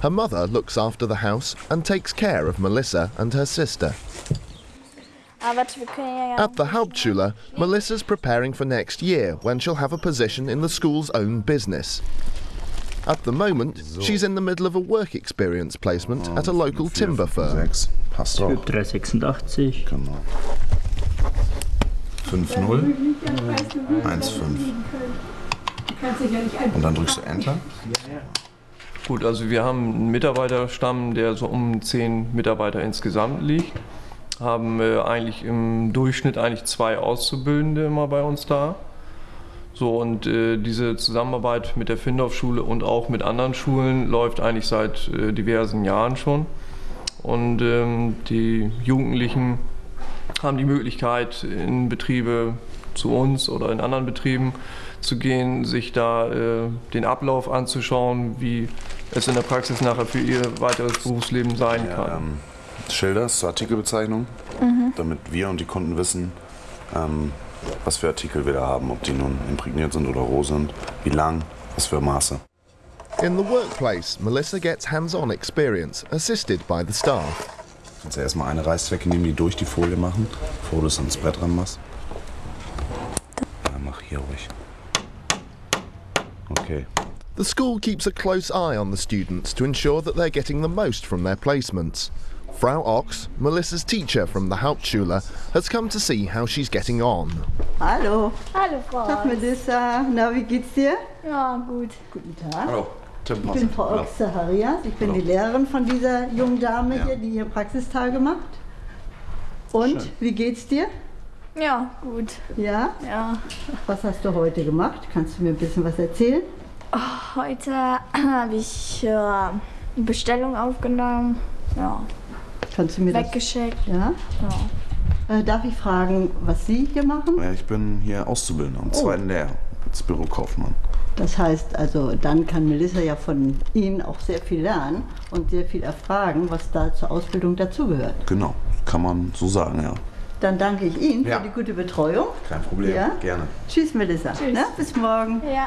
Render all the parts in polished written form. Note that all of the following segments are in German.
Her mother looks after the house and takes care of Melissa and her sister. At the Hauptschule, Melissa's preparing for next year when she'll have a position in the school's own business. At the moment, she's in the middle of a work experience placement at a local timber firm. Passt doch. 386. Genau. 5-0. 1-5. Und dann drückst du Enter. Gut, also wir haben einen Mitarbeiterstamm, der so um 10 Mitarbeiter insgesamt liegt. Haben eigentlich im Durchschnitt 2 Auszubildende immer bei uns da. So, und diese Zusammenarbeit mit der Findorf-Schule und auch mit anderen Schulen läuft eigentlich seit diversen Jahren schon. Und die Jugendlichen haben die Möglichkeit, in Betriebe zu uns oder in anderen Betrieben zu gehen, sich da den Ablauf anzuschauen, wie es in der Praxis nachher für ihr weiteres Berufsleben sein kann. Schilder zur Artikelbezeichnung, damit wir und die Kunden wissen, was für Artikel wir da haben, ob die nun imprägniert sind oder roh sind, wie lang, was für Maße. In the workplace, Melissa gets hands-on experience, assisted by the staff. Kannst ja erstmal eine Reißzwecke nehmen, die durch die Folie machen, bevor du es ans Brett ran machst. Ja, mach hier ruhig. Okay. The school keeps a close eye on the students to ensure that they're getting the most from their placements. Frau Ochs, Melissa's teacher from the Hauptschule, has come to see how she's getting on. Hallo. Hallo, Frau. Tag, Melissa. Na, wie geht's dir? Ja, gut. Guten Tag. Hallo. Ich bin Frau Ochs-Zacharias. Ich bin die Lehrerin von dieser jungen Dame hier, die hier Praxistage macht. Und, schön. Wie geht's dir? Ja, gut. Ja? Ja. Was hast du heute gemacht? Kannst du mir ein bisschen was erzählen? Heute habe ich eine Bestellung aufgenommen. Ja. Kannst du mir weggeschickt. Ja? Ja. Darf ich fragen, was Sie hier machen? Ja, ich bin hier Auszubildender am zweiten Lehrjahr als Bürokaufmann. Das heißt, also dann kann Melissa ja von Ihnen auch sehr viel lernen und sehr viel erfragen, was da zur Ausbildung dazugehört. Genau, kann man so sagen, ja. Dann danke ich Ihnen für die gute Betreuung. Kein Problem, Ja? gerne. Tschüss, Melissa. Tschüss. Na, bis morgen. Ja.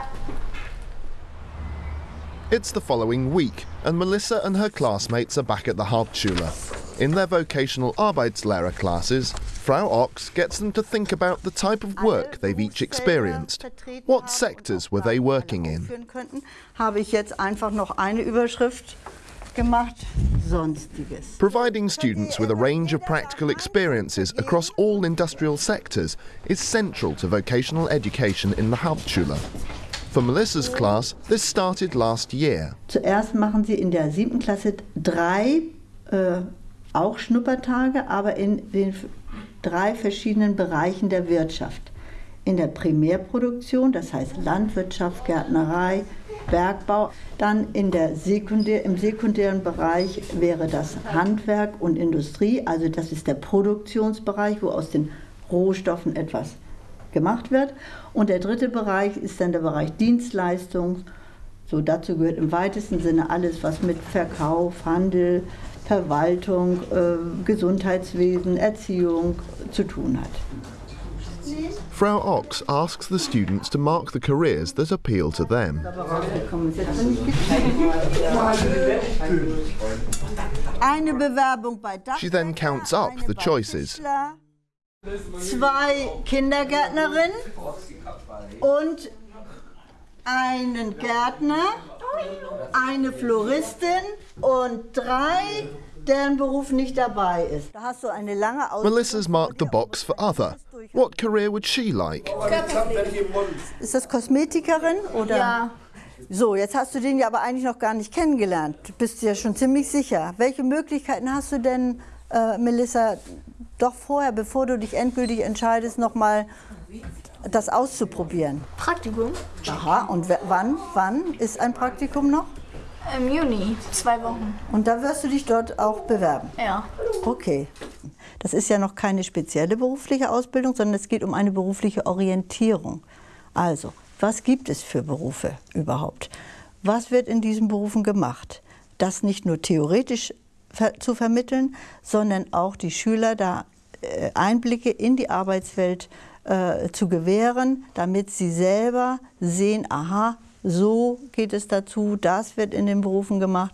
It's the following week, and Melissa and her classmates are back at the Hauptschule. In their vocational Arbeitslehrer classes, Frau Ochs gets them to think about the type of work they've each experienced. What sectors were they working in? Habe ich jetzt einfach noch eine Überschrift gemacht, Sonstiges. Providing students with a range of practical experiences across all industrial sectors is central to vocational education in the Hauptschule. For Melissa's class, this started last year. Zuerst machen sie in der 7. Klasse 3 auch Schnuppertage, aber in den 3 verschiedenen Bereichen der Wirtschaft. In der Primärproduktion, das heißt Landwirtschaft, Gärtnerei, Bergbau. Dann im sekundären Bereich wäre das Handwerk und Industrie, also das ist der Produktionsbereich, wo aus den Rohstoffen etwas gemacht wird. Und der 3. Bereich ist dann der Bereich Dienstleistung. So, dazu gehört im weitesten Sinne alles, was mit Verkauf, Handel, Verwaltung, Gesundheitswesen, Erziehung zu tun hat. Frau Ochs asks the students to mark the careers that appeal to them. Eine Bewerbung bei She then counts up the choices. 2 Kindergärtnerinnen und einen Gärtner, eine Floristin und 3, deren Beruf nicht dabei ist. Da hast du eine lange Ausbildung. Melissa's marked the box for other. What career would she like? Ist das Kosmetikerin oder? Ja. So, jetzt hast du den ja aber eigentlich noch gar nicht kennengelernt. Du bist ja schon ziemlich sicher. Welche Möglichkeiten hast du denn, Melissa, doch vorher, bevor du dich endgültig entscheidest, nochmal das auszuprobieren? Praktikum? Aha, und wann ist ein Praktikum noch? Im Juni, 2 Wochen. Und da wirst du dich dort auch bewerben? Ja. Okay. Das ist ja noch keine spezielle berufliche Ausbildung, sondern es geht um eine berufliche Orientierung. Also, was gibt es für Berufe überhaupt? Was wird in diesen Berufen gemacht? Das nicht nur theoretisch zu vermitteln, sondern auch die Schüler da Einblicke in die Arbeitswelt zu gewähren, damit sie selber sehen, aha, so geht es dazu, das wird in den Berufen gemacht